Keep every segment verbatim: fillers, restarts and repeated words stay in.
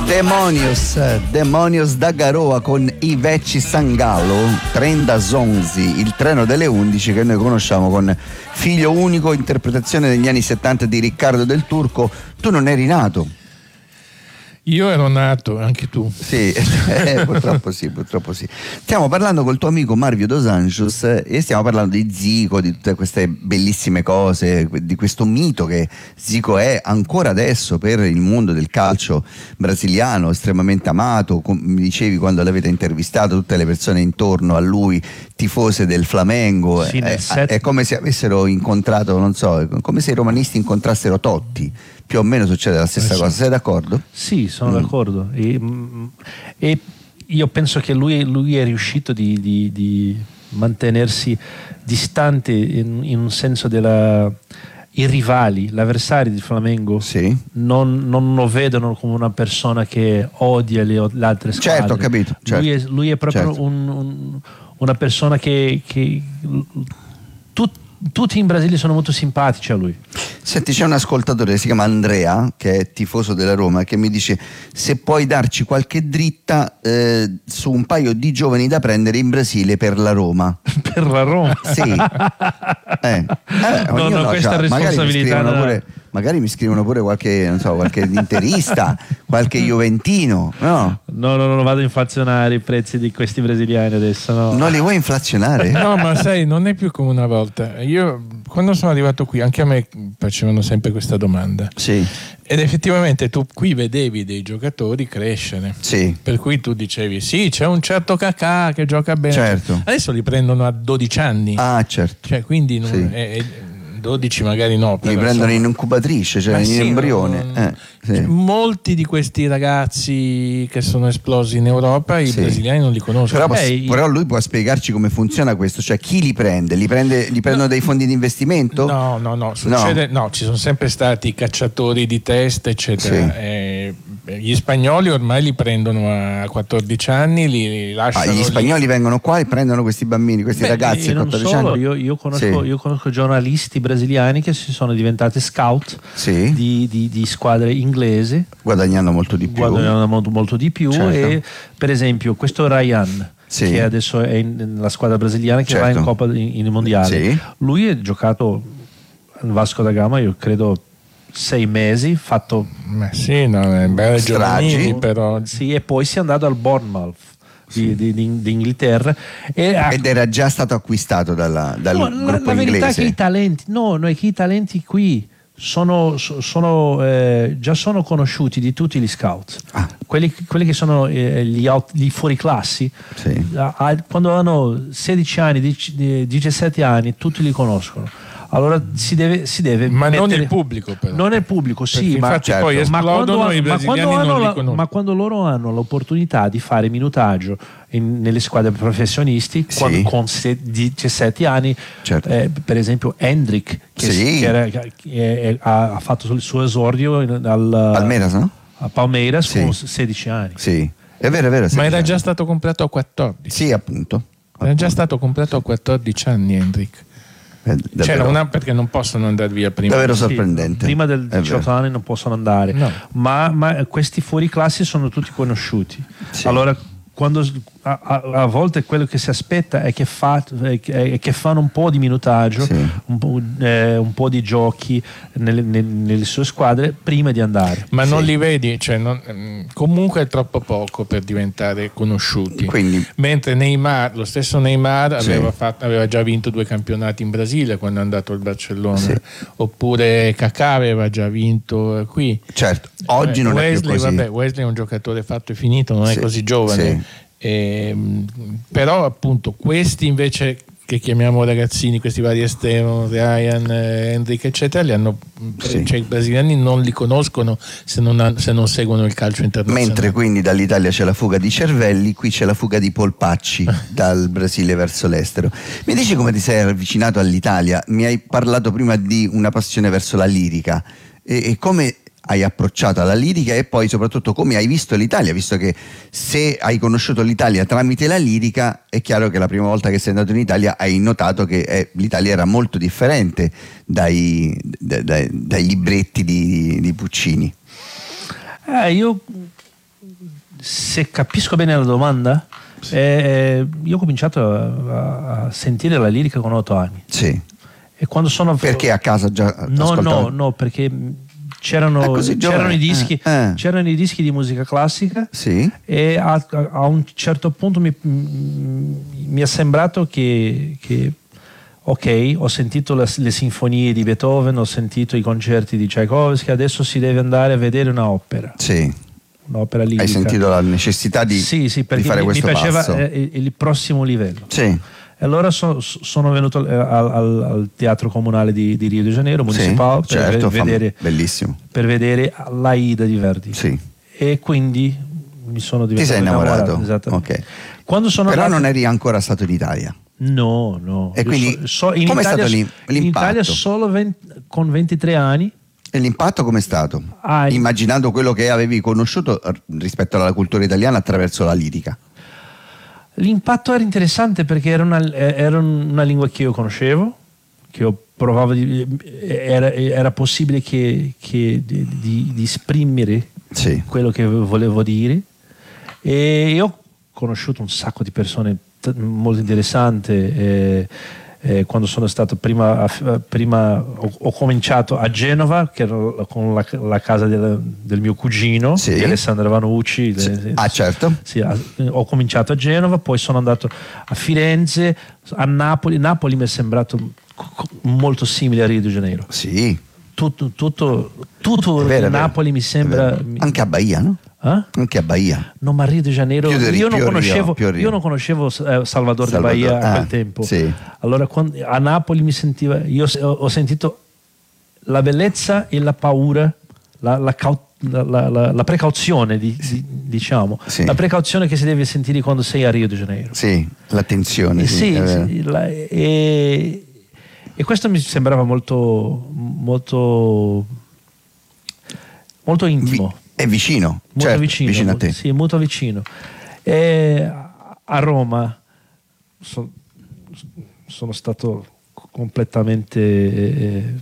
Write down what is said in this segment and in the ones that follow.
Demonios, Demonios da Garoa con Iveci Sangalo, Tren das Onze, il treno delle undici che noi conosciamo con Figlio unico, interpretazione degli anni settanta di Riccardo del Turco. Tu non eri nato. Io ero nato, anche tu. Sì, eh, purtroppo sì, purtroppo sì. Stiamo parlando col tuo amico Marvio Dos Anjos e stiamo parlando di Zico, di tutte queste bellissime cose, di questo mito che Zico è ancora adesso per il mondo del calcio brasiliano, estremamente amato. Mi dicevi quando l'avete intervistato, tutte le persone intorno a lui, tifose del Flamengo, sì, è, set... è come se avessero incontrato, non so, come se i romanisti incontrassero Totti. Più o meno succede la stessa eh sì. cosa, sei d'accordo? Sì, sono mm. d'accordo e, e io penso che lui, lui è riuscito di, di, di mantenersi distante in, in un senso della... i rivali, gli avversari di Flamengo sì. non, non lo vedono come una persona che odia le, le altre squadre. Certo, ho capito. Certo. Lui, è, lui è proprio certo. un, un, una persona che, che tut, tutti in Brasile sono molto simpatici a lui. Senti, c'è un ascoltatore che si chiama Andrea, che è tifoso della Roma, che mi dice se puoi darci qualche dritta eh, su un paio di giovani da prendere in Brasile per la Roma. Per la Roma? Sì. eh. Eh, no, no, no, questa cioè, responsabilità magari mi, no. pure, magari mi scrivono pure qualche, non so, qualche interista, qualche juventino, no? No, no, non vado a inflazionare i prezzi di questi brasiliani adesso, no. Non li vuoi inflazionare? No, ma sai, non è più come una volta. Io quando sono arrivato qui, anche a me facevano sempre questa domanda. Sì. Ed effettivamente tu qui vedevi dei giocatori crescere. Sì. Per cui tu dicevi, sì, c'è un certo Kakà che gioca bene. Certo. Adesso li prendono a dodici anni. Ah, certo. Cioè, quindi non, sì. è, è, dodici magari no. Li prendono insomma, in incubatrice, cioè in sì, embrione. Non, eh, sì. cioè, molti di questi ragazzi che sono esplosi in Europa, i sì. brasiliani non li conoscono. Però, eh, però lui può spiegarci come funziona questo, cioè chi li prende? Li, prende, li prendono no, dei fondi di investimento? No, no, no, succede, no. no, ci sono sempre stati cacciatori di testa, eccetera. Sì. Eh, gli spagnoli ormai li prendono a quattordici anni, li, li lasciano. Ah, gli spagnoli lì. vengono qua e prendono questi bambini, questi Beh, ragazzi a quattordici anni. Io, io, conosco, sì. io conosco giornalisti brasiliani che si sono diventati scout sì. di, di, di squadre inglesi, guadagnando molto di più, guadagnando molto, molto di più certo. E per esempio questo Ryan sì. che adesso è nella squadra brasiliana che certo. va in Coppa in, in mondiale, sì. lui ha giocato al Vasco da Gama, io credo sei mesi, fatto ma sì, no, è bello giovanili, però sì, e poi si è andato al Bournemouth Di, di, di, di Inghilterra e ed era già stato acquistato dalla, dal no, gruppo la, la verità inglese. È che i talenti no, no, è che i talenti qui sono, sono eh, già sono conosciuti di tutti gli scout, ah. quelli, quelli che sono eh, gli, out, gli fuoriclassi sì. a, quando hanno sedici anni, diciassette anni tutti li conoscono. Allora si deve, si deve ma mettere... non il pubblico però. Non è il pubblico, sì, ma, certo. poi ma, quando, i ma, quando hanno non la, ma quando loro hanno l'opportunità di fare minutaggio in, nelle squadre professionisti sì. quando, con diciassette anni, certo. eh, per esempio Hendrik che, sì. che, era, che è, ha fatto il suo esordio in, al Palmeiras, no? a Palmeiras sì. con sedici anni. Sì, è vero, è vero. Ma era anni. già stato comprato a quattordici. Sì, appunto. Era appunto. già stato comprato a quattordici anni Hendrik. Eh, C'era una perché non possono andare via prima. Davvero sì, sorprendente. Prima del diciotto anni non possono andare, no. ma, ma questi fuoriclassi sono tutti conosciuti. Sì. Allora, quando a, a, a volte quello che si aspetta è che, fa, è che, è che fanno un po' di minutaggio, sì. un, po', eh, un po' di giochi nelle, nelle, nelle sue squadre prima di andare. Ma sì. non li vedi, cioè non, comunque è troppo poco per diventare conosciuti. Quindi, mentre Neymar, lo stesso Neymar sì. aveva, fatto, aveva già vinto due campionati in Brasile quando è andato al Barcellona, sì. oppure Kakà aveva già vinto qui. Certo, oggi eh, non Wesley, è più così. Vabbè, Wesley è un giocatore fatto e finito, non sì. è così giovane. Sì. Eh, però appunto questi invece che chiamiamo ragazzini, questi vari esterni, Ryan, eh, Hendrik eccetera, li hanno, sì. cioè, i brasiliani non li conoscono se non, ha, se non seguono il calcio internazionale. Mentre quindi dall'Italia c'è la fuga di cervelli, qui c'è la fuga di polpacci dal Brasile verso l'estero. Mi dici come ti sei avvicinato all'Italia? Mi hai parlato prima di una passione verso la lirica e, e come hai approcciato alla lirica e poi soprattutto come hai visto l'Italia, visto che se hai conosciuto l'Italia tramite la lirica è chiaro che la prima volta che sei andato in Italia hai notato che eh, l'Italia era molto differente dai, dai, dai libretti di, di Puccini. Eh, io se capisco bene la domanda, sì. eh, io ho cominciato a, a sentire la lirica con otto anni. Sì. E quando sono perché a casa già no no no perché c'erano, c'erano i dischi eh, eh. c'erano i dischi di musica classica, sì. E a, a un certo punto mi, mi è sembrato che, che ok, ho sentito le, le sinfonie di Beethoven, ho sentito i concerti di Tchaikovsky, adesso si deve andare a vedere un'opera. Sì. Un'opera lirica. Hai sentito la necessità di, sì, sì, di fare mi, questo mi piaceva passo. eh, il prossimo livello. Sì. E allora so, sono venuto al, al, al Teatro Comunale di, di Rio de Janeiro, Municipal, sì, per, certo, vedere, bellissimo. per vedere l'Aida di Verdi. Sì. E quindi mi sono diventato Ti sei innamorato? innamorato. Okay. Quando sono Però andato... non eri ancora stato in Italia. No, no. E quindi so, so, in come Italia, è stato l'impatto? In Italia solo venti, con ventitré anni. E l'impatto com'è stato? Ah, immaginando quello che avevi conosciuto rispetto alla cultura italiana attraverso la lirica. L'impatto era interessante perché era una, era una lingua che io conoscevo, che io provavo di, era, era possibile che, che di, di, di esprimere sì. quello che volevo dire, e io ho conosciuto un sacco di persone t- molto interessanti. Eh, Eh, quando sono stato prima, prima ho, ho cominciato a Genova, che era con la, la casa del, del mio cugino, sì. di Alessandro Vanucci. Sì. Le, ah certo sì, ho cominciato a Genova, poi sono andato a Firenze, a Napoli. Napoli mi è sembrato molto simile a Rio de Janeiro. Sì. Tutto, tutto, tutto vero, Napoli mi sembra. Anche a Bahia, no? Eh? Anche a Bahia. No, ma Rio de Janeiro più di, io, non più conoscevo, Rio, io non conoscevo eh, Salvador, Salvador de Bahia a ah, quel tempo. Sì. Allora quando, a Napoli mi sentiva, io ho sentito la bellezza e la paura, la, la, la, la, la precauzione, di, di, diciamo, sì. la precauzione che si deve sentire quando sei a Rio de Janeiro. Sì, l'attenzione. Sì, sì, sì la, e, e questo mi sembrava molto, molto, molto intimo. È vicino, molto certo, vicino, vicino molto, a te. sì, molto vicino. E a Roma so, sono stato completamente eh,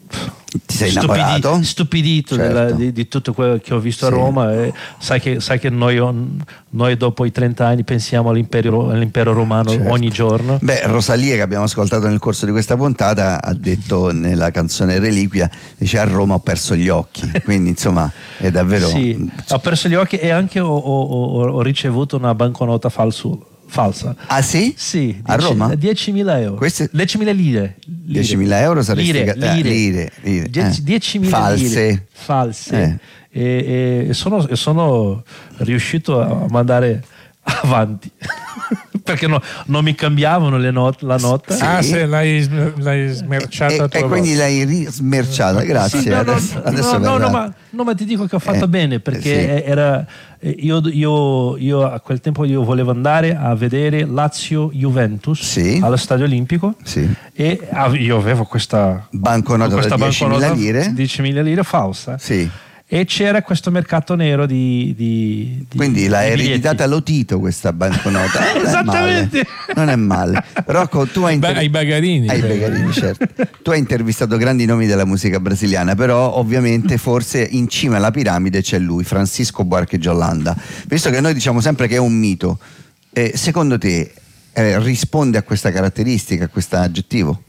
ti sei stupidi, innamorato? stupidito certo. della, di, di tutto quello che ho visto sì. a Roma. E sai che, sai che noi, noi dopo i trenta anni pensiamo all'impero, all'impero romano certo. ogni giorno. Beh, Rosalia, che abbiamo ascoltato nel corso di questa puntata, ha detto nella canzone Reliquia, dice: a Roma ho perso gli occhi. Quindi insomma è davvero sì, ho perso gli occhi, e anche ho, ho, ho ricevuto una banconota falso falsa. Ah sì? Sì, a dieci, Roma? diecimila euro. Queste... diecimila lire. diecimila euro saresti lire, ga... lire, lire, lire. dieci, eh. diecimila false. Lire. False. Eh. E, e sono, sono riuscito a mandare avanti perché no, non mi cambiavano le not- la nota. Sì. Ah, se l'hai, l'hai smerciata e, a tua e quindi volta. l'hai rismerciata, grazie. Sì, no, no, adesso, no, adesso no, verrà. no, ma, no, ma ti dico che ho fatto eh, bene, perché sì. era io, io, io a quel tempo io volevo andare a vedere Lazio-Juventus sì. allo Stadio Olimpico, sì. e io avevo questa banconota questa da diecimila lire, diecimila lire falsa. Sì. E c'era questo mercato nero di, di, di quindi l'hai di ereditata Lotito questa banconota. Non esattamente, è male. Non è male. Rocco, tu hai inter... Beh, ai bagarini, ai bagarini certo. Tu hai intervistato grandi nomi della musica brasiliana, però ovviamente forse in cima alla piramide c'è lui, Francisco Buarque de Holanda. Visto che noi diciamo sempre che è un mito, eh, secondo te eh, risponde a questa caratteristica, a questo aggettivo?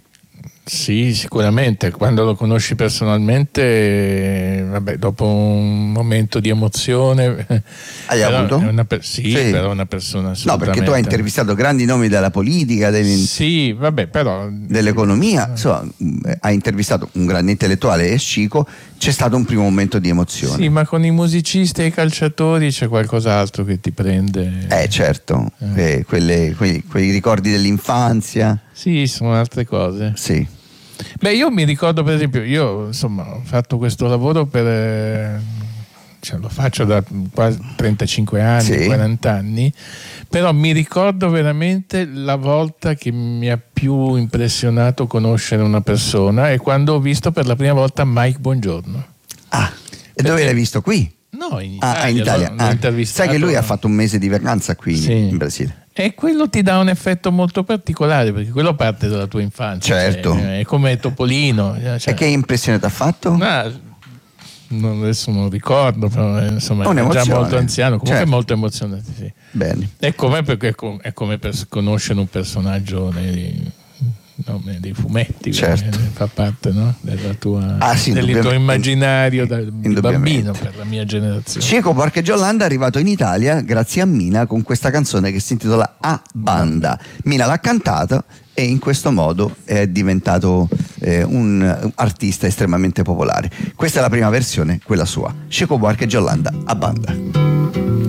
Sì, sicuramente. Quando lo conosci personalmente, vabbè, dopo un momento di emozione. Hai avuto? È una per- sì, sì, però è una persona assolutamente. No, perché tu hai intervistato grandi nomi della politica, delle... sì, vabbè, però dell'economia, insomma, hai intervistato un grande intellettuale e Chico, c'è stato un primo momento di emozione. Sì, ma con i musicisti e i calciatori c'è qualcos'altro che ti prende. Eh, certo, eh. Eh, quelle, quei, quei ricordi dell'infanzia. Sì, sono altre cose. Sì. Beh, io mi ricordo, per esempio, io insomma ho fatto questo lavoro per, cioè, lo faccio da quasi trentacinque anni, sì. quaranta anni, però mi ricordo veramente la volta che mi ha più impressionato conoscere una persona è quando ho visto per la prima volta Mike Bongiorno. Ah, e perché... dove l'hai visto? Qui? No, in Italia. Ah, in Italia. L'ho, l'ho ah. Sai che lui ha fatto un mese di vacanza qui sì. in Brasile. E quello ti dà un effetto molto particolare, perché quello parte dalla tua infanzia. Certo. Cioè, è come Topolino. Cioè, e che impressione ti ha fatto? Ma, non, adesso non ricordo, però eh, insomma è già molto anziano, comunque certo. È molto emozionante, sì. Bene. È come, perché è come per conoscere un personaggio nei, no, nei fumetti, certo. Fa parte, no? Della tua, ah, sì, del tuo immaginario da di bambino per la mia generazione. Cieco Buarque Giolanda è arrivato in Italia grazie a Mina con questa canzone che si intitola A Banda. Mina l'ha cantato e in questo modo è diventato eh, un artista estremamente popolare. Questa è la prima versione, quella sua. Cieco Buarque Giolanda, A Banda.